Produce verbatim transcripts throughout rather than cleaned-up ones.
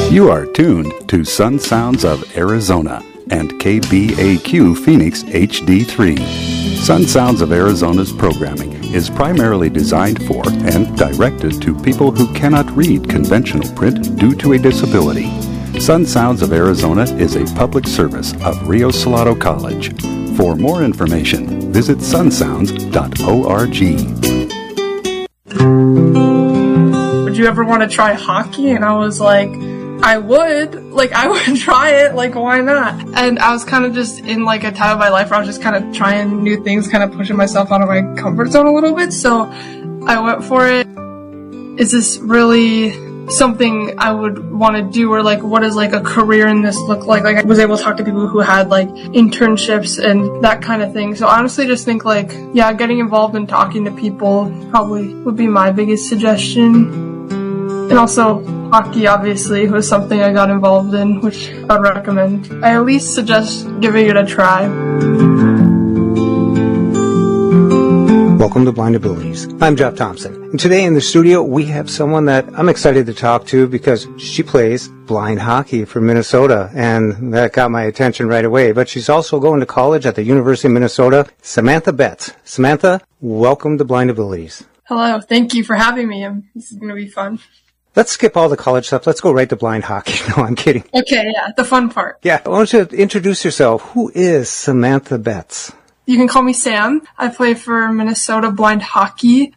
You are tuned to Sun Sounds of Arizona and K B A Q Phoenix H D three. Sun Sounds of Arizona's programming is primarily designed for and directed to people who cannot read conventional print due to a disability. Sun Sounds of Arizona is a public service of Rio Salado College. For more information, visit sun sounds dot org. Would you ever want to try hockey? And I was like, I would. Like, I would try it. Like, why not? And I was kind of just in, like, a time of my life where I was just kind of trying new things, kind of pushing myself out of my comfort zone a little bit. So I went for it. Is this really something I would want to do, or like what does like a career in this look like? Like I was able to talk to people who had like internships and that kind of thing. So I honestly just think like, yeah, getting involved and talking to people probably would be my biggest suggestion. And also hockey obviously was something I got involved in, which I'd recommend. I at least suggest giving it a try. Welcome to Blind Abilities. I'm Jeff Thompson. And today in the studio, we have someone that I'm excited to talk to because she plays blind hockey for Minnesota, and that got my attention right away. But she's also going to college at the University of Minnesota, Samantha Betts. Samantha, welcome to Blind Abilities. Hello. Thank you for having me. This is going to be fun. Let's skip all the college stuff. Let's go right to blind hockey. No, I'm kidding. Okay, yeah, the fun part. Yeah, I want you to introduce yourself. Who is Samantha Betts? You can call me Sam. I play for Minnesota Blind Hockey.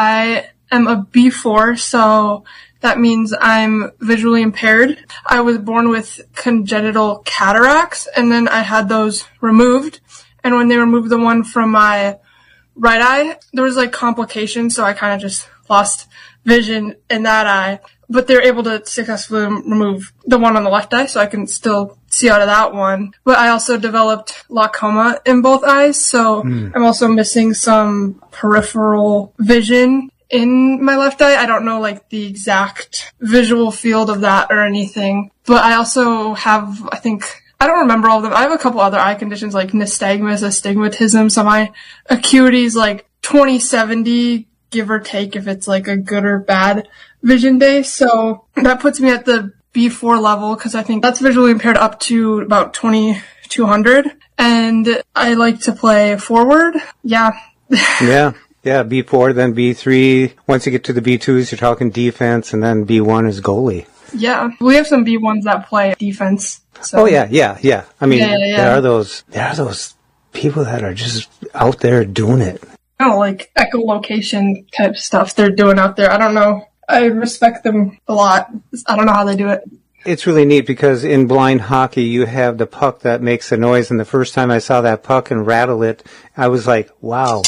I am a B four, so that means I'm visually impaired. I was born with congenital cataracts, and then I had those removed. And when they removed the one from my right eye, there was like complications, so I kind of just lost vision in that eye. But they're able to successfully remove the one on the left eye, so I can still see out of that one. But I also developed glaucoma in both eyes, so mm. I'm also missing some peripheral vision in my left eye. I don't know, like, the exact visual field of that or anything. But I also have, I think, I don't remember all of them. I have a couple other eye conditions, like nystagmus, astigmatism, so my acuity is, like, twenty seventy, give or take, if it's, like, a good or bad vision day. So that puts me at the B four level because I think that's visually impaired up to about twenty-two hundred. And I like to play forward. Yeah. yeah. Yeah. B four, then B three. Once you get to the B twos, you're talking defense, and then B one is goalie. Yeah. We have some B ones that play defense. So. Oh, yeah. Yeah. Yeah. I mean, yeah, yeah, yeah. there are those, there are those people that are just out there doing it. Oh, like echolocation type stuff they're doing out there. I don't know. I respect them a lot. I don't know how they do it. It's really neat because in blind hockey, you have the puck that makes a noise. And the first time I saw that puck and rattle it, I was like, wow,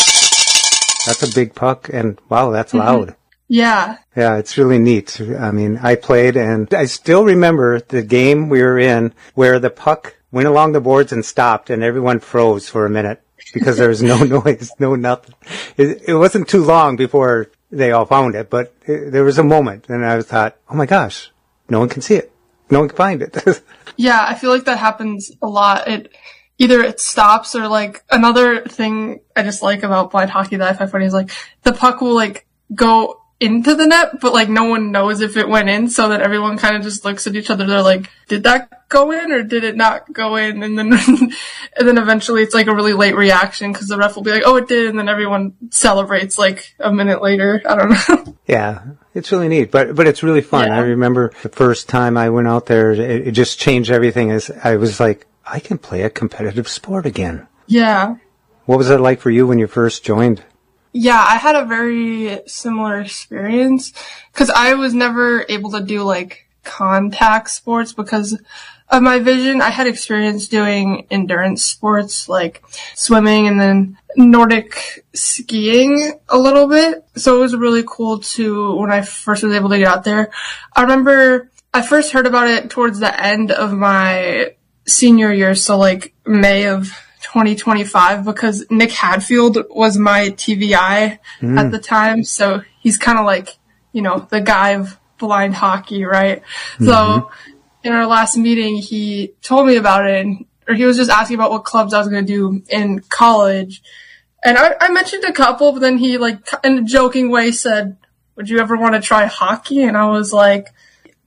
that's a big puck. And wow, that's loud. Mm-hmm. Yeah. Yeah, it's really neat. I mean, I played and I still remember the game we were in where the puck went along the boards and stopped and everyone froze for a minute because there was no noise, no nothing. It, it wasn't too long before they all found it, but it, there was a moment, and I thought, oh my gosh, no one can see it. No one can find it. Yeah, I feel like that happens a lot. It either it stops or, like, another thing I just like about blind hockey that I find funny is, like, the puck will, like, go into the net, but, like, no one knows if it went in, so that everyone kind of just looks at each other. They're like, did that go in or did it not go in? And then and then eventually it's, like, a really late reaction because the ref will be like, oh, it did, and then everyone celebrates, like, a minute later. I don't know. Yeah, it's really neat, but but it's really fun. Yeah. I remember the first time I went out there, it, it just changed everything. As I was like, I can play a competitive sport again. Yeah. What was it like for you when you first joined? Yeah, I had a very similar experience because I was never able to do like contact sports because of my vision. I had experience doing endurance sports like swimming and then Nordic skiing a little bit. So it was really cool to, when I first was able to get out there. I remember I first heard about it towards the end of my senior year. So like May of twenty twenty-five, because Nick Hadfield was my T V I mm. at the time. So he's kind of like, you know, the guy of blind hockey, right? Mm-hmm. So in our last meeting, he told me about it, and, or he was just asking about what clubs I was going to do in college. And I, I mentioned a couple, but then he, like, in a joking way said, would you ever want to try hockey? And I was like,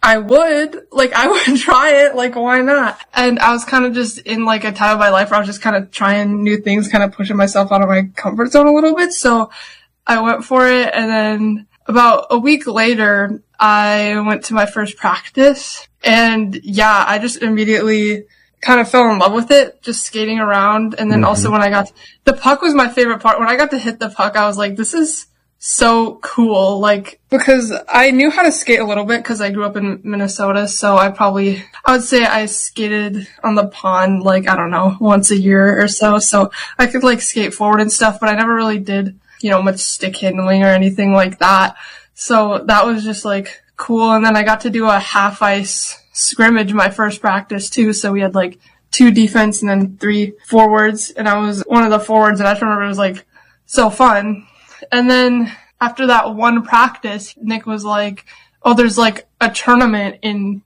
I would, like, I would try it, like, why not? And I was kind of just in, like, a time of my life where I was just kind of trying new things, kind of pushing myself out of my comfort zone a little bit, so I went for it, and then about a week later, I went to my first practice, and yeah, I just immediately kind of fell in love with it, just skating around, and then mm-hmm. also when I got, the puck was my favorite part. When I got to hit the puck, I was like, this is so cool, like, because I knew how to skate a little bit because I grew up in Minnesota, so I probably, I would say I skated on the pond, like, I don't know, once a year or so, so I could, like, skate forward and stuff, but I never really did, you know, much stick handling or anything like that, so that was just, like, cool, and then I got to do a half-ice scrimmage my first practice, too, so we had, like, two defense and then three forwards, and I was one of the forwards, and I just remember it was, like, so fun. And then after that one practice, Nick was like, oh, there's like a tournament in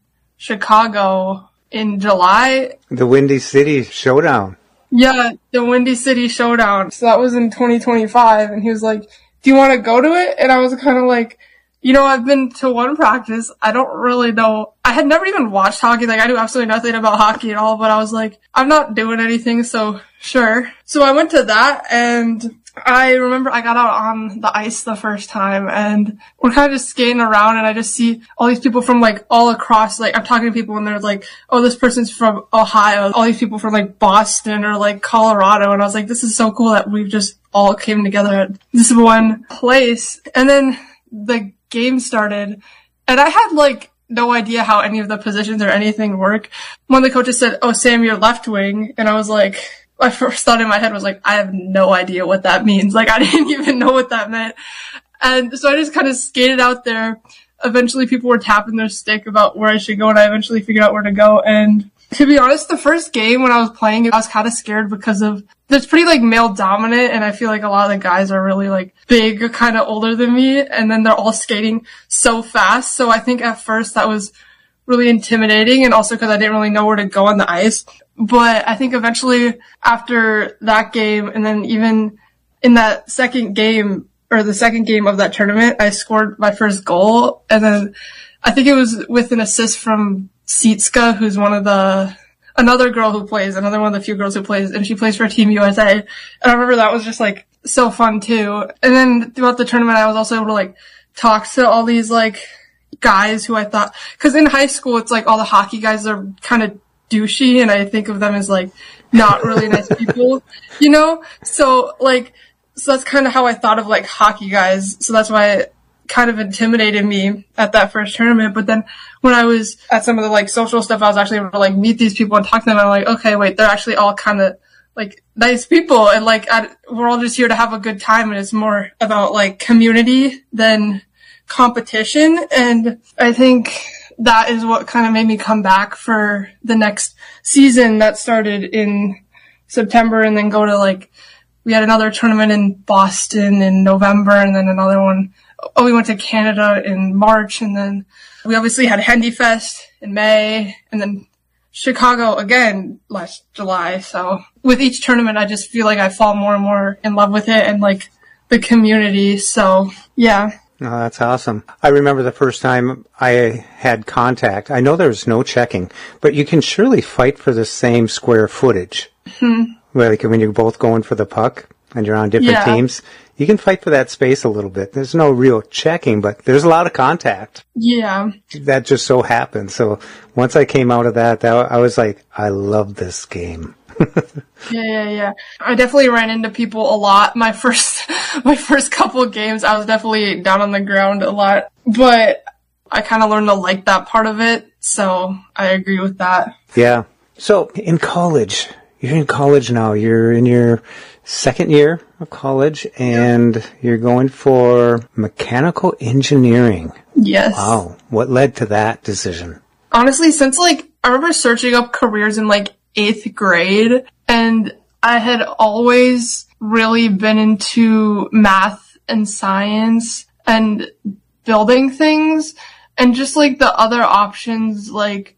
Chicago in July. The Windy City Showdown. Yeah, the Windy City Showdown. So that was in twenty twenty-five. And he was like, do you want to go to it? And I was kind of like, you know, I've been to one practice. I don't really know. I had never even watched hockey. Like, I knew absolutely nothing about hockey at all, but I was like, I'm not doing anything, so sure. So I went to that, and I remember I got out on the ice the first time, and we're kind of just skating around, and I just see all these people from, like, all across, like, I'm talking to people, and they're like, oh, this person's from Ohio, all these people from, like, Boston or, like, Colorado, and I was like, this is so cool that we've just all came together at this one place. And then the game started, and I had, like, no idea how any of the positions or anything work. One of the coaches said, oh, Sam, you're left wing, and I was like, my first thought in my head was like, I have no idea what that means. Like, I didn't even know what that meant. And so I just kind of skated out there. Eventually people were tapping their stick about where I should go, and I eventually figured out where to go. And to be honest, the first game when I was playing it, I was kind of scared because of, it's pretty like male dominant, and I feel like a lot of the guys are really like big, kind of older than me, and then they're all skating so fast. So I think at first that was really intimidating, and also because I didn't really know where to go on the ice. But I think eventually after that game, and then even in that second game, or the second game of that tournament, I scored my first goal. And then I think it was with an assist from Sietska, who's one of the, another girl who plays, another one of the few girls who plays, and she plays for Team U S A. And I remember that was just like so fun too. And then throughout the tournament, I was also able to like talk to all these like guys who I thought, cause in high school, it's like all the hockey guys are kind of douchey, and I think of them as like not really nice people, you know? So like, so that's kind of how I thought of like hockey guys. So that's why it kind of intimidated me at that first tournament. But then when I was at some of the like social stuff, I was actually able to like meet these people and talk to them. And I'm like, okay, wait, they're actually all kind of like nice people. And like, I, we're all just here to have a good time. And it's more about like community than competition. And I think that is what kind of made me come back for the next season that started in September, and then go to like, we had another tournament in Boston in November, and then another one, oh, we went to Canada in March, and then we obviously had Hendy Fest in May, and then Chicago again last July. So with each tournament, I just feel like I fall more and more in love with it and like the community. So yeah. Oh, that's awesome. I remember the first time I had contact. I know there's no checking, but you can surely fight for the same square footage. Mm-hmm. Like when you're both going for the puck and you're on different yeah. teams, you can fight for that space a little bit. There's no real checking, but there's a lot of contact. Yeah. That just so happened. So once I came out of that, that I was like, I love this game. yeah, yeah, yeah. I definitely ran into people a lot. My first, my first couple of games, I was definitely down on the ground a lot, but I kind of learned to like that part of it. So I agree with that. Yeah. So in college, you're in college now. You're in your second year of college, and yeah. you're going for mechanical engineering. Yes. Wow. What led to that decision? Honestly, since like, I remember searching up careers in like eighth grade, and I had always really been into math and science and building things, and just like the other options, like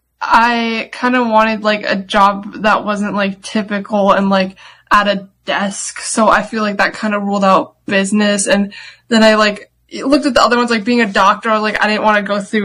I kind of wanted like a job that wasn't like typical and like at a desk. So I feel like that kind of ruled out business. And then I like looked at the other ones, like being a doctor. Like I didn't want to go through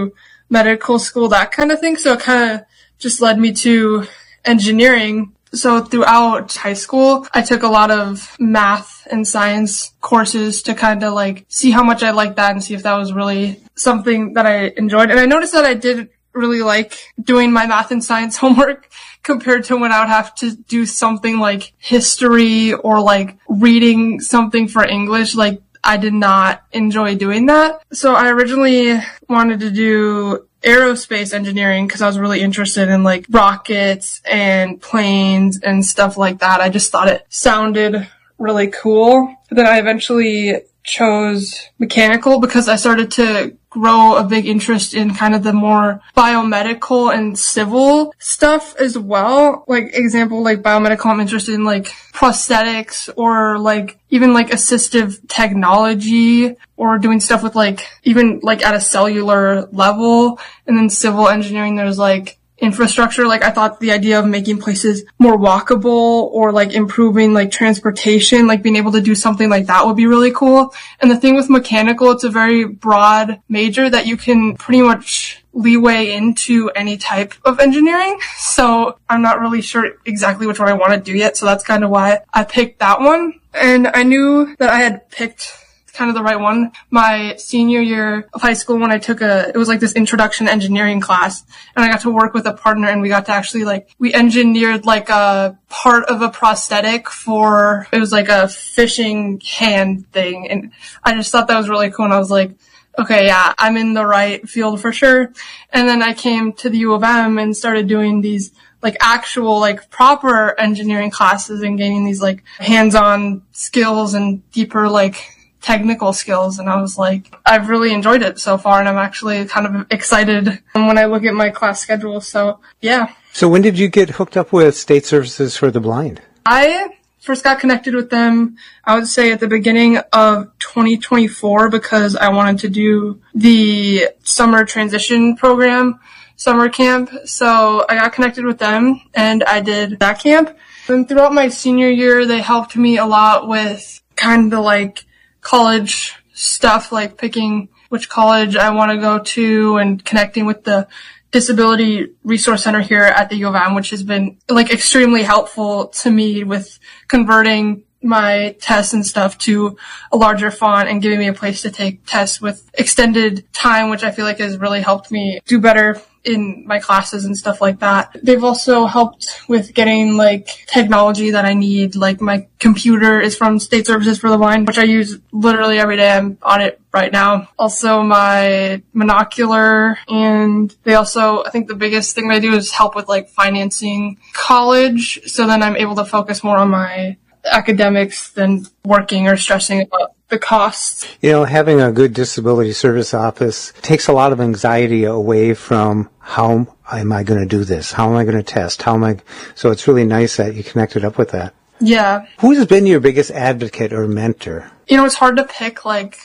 medical school, that kind of thing. So it kind of just led me to engineering. So throughout high school, I took a lot of math and science courses to kind of like see how much I liked that and see if that was really something that I enjoyed. And I noticed that I did really like doing my math and science homework compared to when I would have to do something like history or like reading something for English. Like, I did not enjoy doing that. So I originally wanted to do aerospace engineering because I was really interested in like rockets and planes and stuff like that. I just thought it sounded really cool. But then I eventually chose mechanical because I started to grow a big interest in kind of the more biomedical and civil stuff as well. Like, example, like biomedical, I'm interested in like prosthetics or like even like assistive technology or doing stuff with like even like at a cellular level. And then civil engineering, there's like infrastructure. Like, I thought the idea of making places more walkable or like improving like transportation, like being able to do something like that would be really cool. And the thing with mechanical, it's a very broad major that you can pretty much leeway into any type of engineering. So I'm not really sure exactly which one I want to do yet. So that's kind of why I picked that one. And I knew that I had picked kind of the right one my senior year of high school when I took a, it was like this introduction to engineering class, and I got to work with a partner, and we got to actually like, we engineered like a part of a prosthetic for, it was like a fishing hand thing, and I just thought that was really cool, and I was like, okay, yeah, I'm in the right field for sure. And then I came to the U of M and started doing these like actual, like proper engineering classes and gaining these like hands-on skills and deeper like technical skills. And I was like, I've really enjoyed it so far, and I'm actually kind of excited when I look at my class schedule. So yeah. So when did you get hooked up with State Services for the Blind? I first got connected with them, I would say at the beginning of twenty twenty-four, because I wanted to do the summer transition program, summer camp. So I got connected with them and I did that camp. And throughout my senior year, they helped me a lot with kind of like college stuff, like picking which college I want to go to and connecting with the Disability Resource Center here at the U of M, which has been like extremely helpful to me with converting my tests and stuff to a larger font and giving me a place to take tests with extended time, which I feel like has really helped me do better in my classes and stuff like that. They've also helped with getting like technology that I need. Like, my computer is from State Services for the Blind, which I use literally every day. I'm on it right now. Also my monocular, and they also, I think the biggest thing they do is help with like financing college. So then I'm able to focus more on my academics than working or stressing about the costs. You know, having a good disability service office takes a lot of anxiety away from how am I going to do this? How am I going to test? How am I? So it's really nice that you connected up with that. Yeah. Who's been your biggest advocate or mentor? You know, it's hard to pick like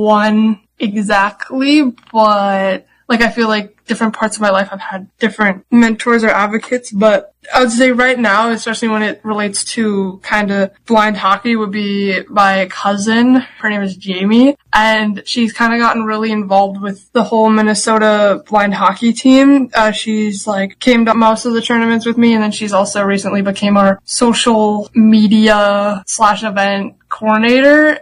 one exactly, but like I feel like different parts of my life I've had different mentors or advocates, but I would say right now, especially when it relates to kind of blind hockey, would be my cousin. Her name is Jamie, and she's kind of gotten really involved with the whole Minnesota blind hockey team. Uh, she's like came to most of the tournaments with me, and then she's also recently became our social media slash event coordinator.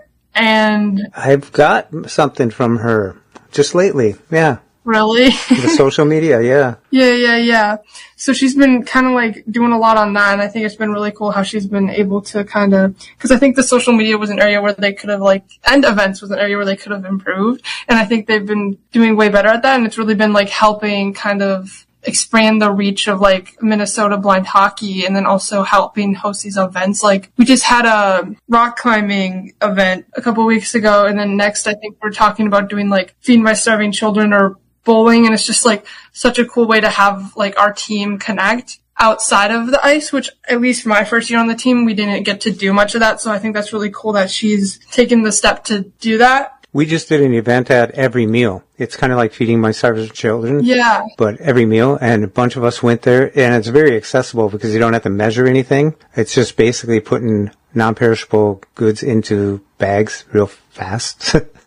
And I've got something from her just lately. Yeah. Really? The social media, yeah. Yeah, yeah, yeah. So she's been kind of like doing a lot on that, and I think it's been really cool how she's been able to kind of, because I think the social media was an area where they could have like, and events was an area where they could have improved, and I think they've been doing way better at that, and it's really been like helping kind of expand the reach of like Minnesota blind hockey, and then also helping host these events. Like, we just had a rock climbing event a couple weeks ago, and then next I think we're talking about doing like Feed My Starving Children or bowling, and it's just like such a cool way to have like our team connect outside of the ice, which at least my first year on the team, we didn't get to do much of that. So I think that's really cool that she's taken the step to do that. We just did an event at Every Meal. It's kind of like Feeding My Starving Children. Yeah. But Every Meal, and a bunch of us went there, and it's very accessible because you don't have to measure anything. It's just basically putting non-perishable goods into bags real fast.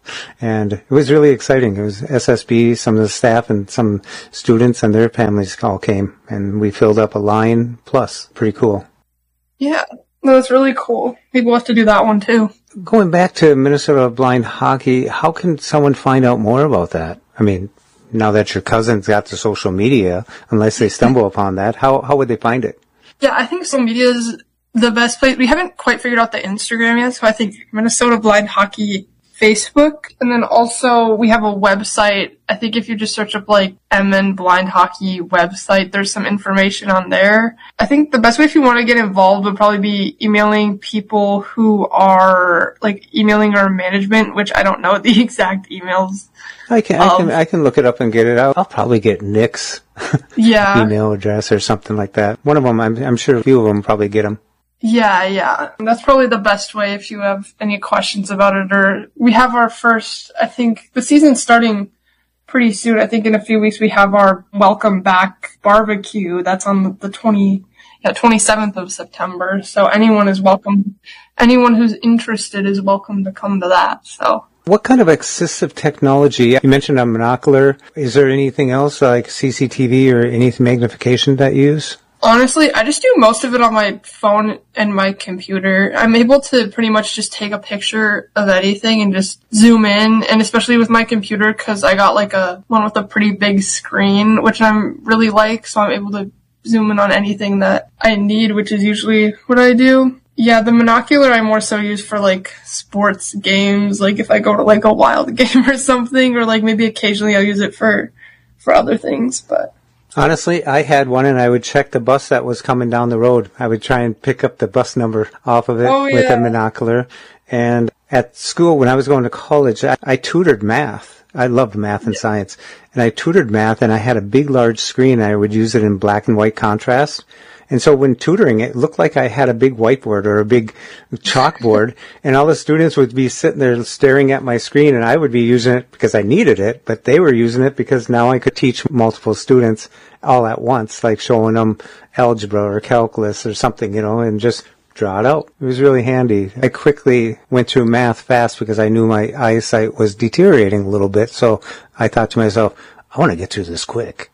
And it was really exciting. It was S S B, some of the staff and some students and their families all came, and we filled up a line plus. Pretty cool. Yeah, no, it's really cool. Maybe we'll have to do that one too. Going back to Minnesota Blind Hockey, how can someone find out more about that? I mean, now that your cousin's got the social media, unless they stumble upon that, how how would they find it? Yeah, I think social media is the best place. We haven't quite figured out the Instagram yet, so I think Minnesota Blind Hockey Facebook. And then also we have a website. I think if you just search up like M N Blind Hockey website, there's some information on there. I think the best way if you want to get involved would probably be emailing people who are like emailing our management, which I don't know the exact emails. I can, I can, I can look it up and get it out. I'll probably get Nick's yeah. email address or something like that. One of them, I'm, I'm sure a few of them probably get them. Yeah, yeah. That's probably the best way if you have any questions about it. Or we have our first, I think, the season's starting pretty soon. I think in a few weeks we have our welcome back barbecue. That's on the twenty, yeah, twenty-seventh of September. So anyone is welcome. Anyone who's interested is welcome to come to that. So. What kind of assistive technology? You mentioned a monocular. Is there anything else like C C T V or any magnification that you use? Honestly, I just do most of it on my phone and my computer. I'm able to pretty much just take a picture of anything and just zoom in, and especially with my computer because I got like a one with a pretty big screen, which I'm really like, so I'm able to zoom in on anything that I need, which is usually what I do. Yeah, the monocular I more so use for like sports games, like if I go to like a wild game or something, or like maybe occasionally I'll use it for for other things, but... Honestly, I had one and I would check the bus that was coming down the road. I would try and pick up the bus number off of it oh, yeah. with a monocular. And at school, when I was going to college, I, I tutored math. I loved math and yeah. science. And I tutored math and I had a big, large screen. I would use it in black and white contrast. And so when tutoring, it looked like I had a big whiteboard or a big chalkboard, and all the students would be sitting there staring at my screen, and I would be using it because I needed it, but they were using it because now I could teach multiple students all at once, like showing them algebra or calculus or something, you know, and just draw it out. It was really handy. I quickly went through math fast because I knew my eyesight was deteriorating a little bit, so I thought to myself, I want to get through this quick.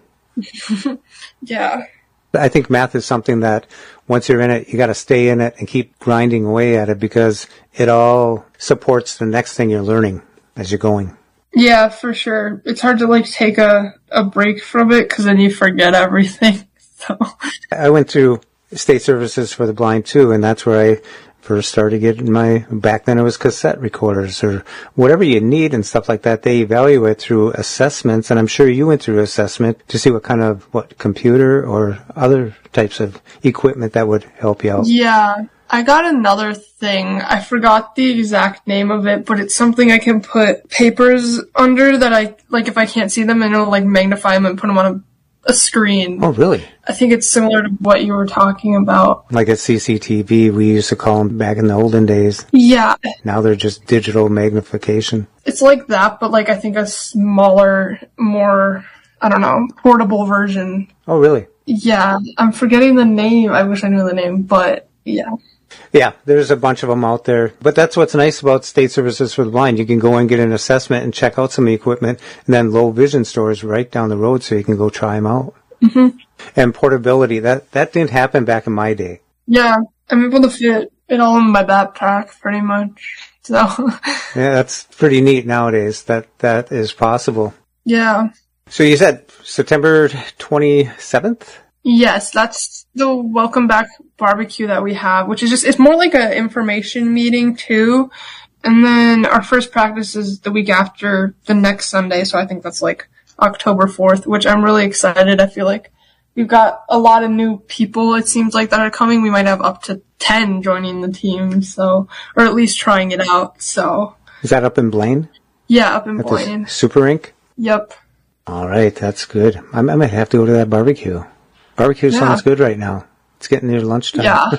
Yeah. I think math is something that once you're in it, you got to stay in it and keep grinding away at it because it all supports the next thing you're learning as you're going. Yeah, for sure. It's hard to like take a, a break from it because then you forget everything. So I went through state services for the blind too, and that's where I first started getting my, back then it was cassette recorders or whatever you need and stuff like that. They evaluate through assessments, and I'm sure you went through assessment to see what kind of, what, computer or other types of equipment that would help you out. Yeah, I got another thing. I forgot the exact name of it, but it's something I can put papers under that I, like if I can't see them, and it'll like magnify them and put them on a a screen. Oh, really? I think it's similar to what you were talking about. Like a C C T V, we used to call them back in the olden days. Yeah. Now they're just digital magnification. It's like that, but like I think a smaller, more, I don't know, portable version. Oh, really? Yeah. I'm forgetting the name. I wish I knew the name, but yeah. Yeah, there's a bunch of them out there. But that's what's nice about State Services for the Blind. You can go and get an assessment and check out some equipment, and then low vision stores right down the road so you can go try them out. Mm-hmm. And portability, that, that didn't happen back in my day. Yeah, I'm able to fit it all in my backpack pretty much. So yeah, that's pretty neat nowadays that that is possible. Yeah. So you said September twenty-seventh? Yes, that's the welcome back barbecue that we have, which is just, it's more like an information meeting too. And then our first practice is the week after the next Sunday. So I think that's like October fourth, which I'm really excited. I feel like we've got a lot of new people, it seems like, that are coming. We might have up to ten joining the team. So, or at least trying it out. So. Is that up in Blaine? Yeah, up in At Blaine. Super Rink? Yep. All right. That's good. I, I might have to go to that barbecue. Barbecue yeah. sounds good right now. It's getting near lunchtime. Yeah.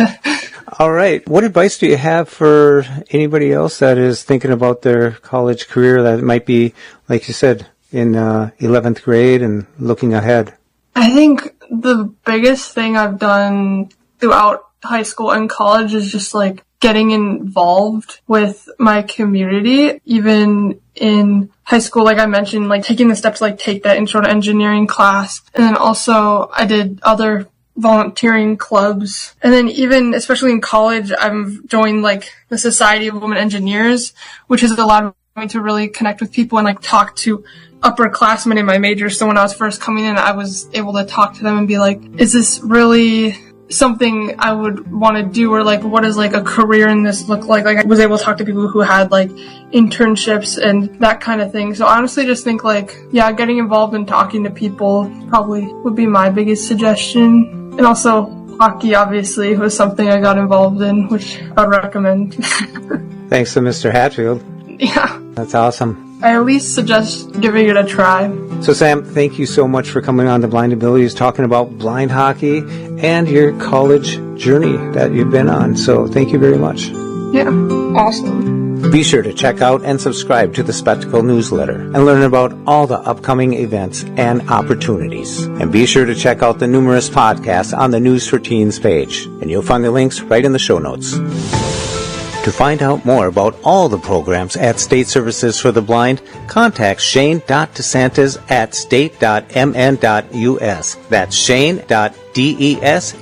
All right. What advice do you have for anybody else that is thinking about their college career that might be, like you said, in uh, eleventh grade and looking ahead? I think the biggest thing I've done throughout high school and college is just like getting involved with my community, even in high school, like I mentioned, like taking the steps to like take that intro to engineering class. And then also I did other volunteering clubs. And then even, especially in college, I've joined like the Society of Women Engineers, which has allowed me to really connect with people and like talk to upperclassmen in my major. So when I was first coming in, I was able to talk to them and be like, is this really something I would want to do, or like what does like a career in this look like? Like I was able to talk to people who had like internships and that kind of thing. So I honestly just think like, yeah, getting involved and talking to people probably would be my biggest suggestion. And also hockey obviously was something I got involved in, which I'd recommend. Thanks to Mister Hatfield. Yeah. That's awesome. I at least suggest giving it a try. So Sam, thank you so much for coming on to Blind Abilities, talking about blind hockey and your college journey that you've been on. So thank you very much. Yeah, awesome. Be sure to check out and subscribe to the Spectacle newsletter and learn about all the upcoming events and opportunities. And be sure to check out the numerous podcasts on the News for Teens page. And you'll find the links right in the show notes. To find out more about all the programs at State Services for the Blind, contact Shane dot DeSantis at state dot m n dot u s. That's Shane dot DeSantis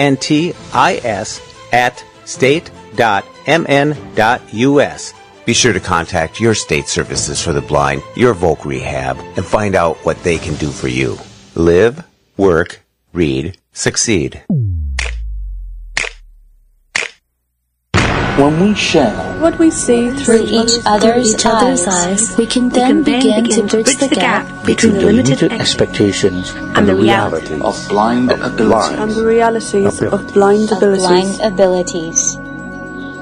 at state dot m n dot u s. Be sure to contact your State Services for the Blind, your Voc Rehab, and find out what they can do for you. Live, work, read, succeed. When we share what we see through, through each other's, each other's eyes, eyes, we can then, we can then begin, begin to bridge the gap between the limited expectations and, and the reality of blind abilities. And the realities of blind abilities. Of blind abilities.